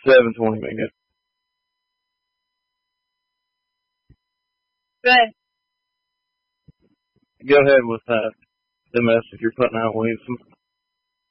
7:20 minutes. Good. Go ahead with the message you're putting out, Williamson.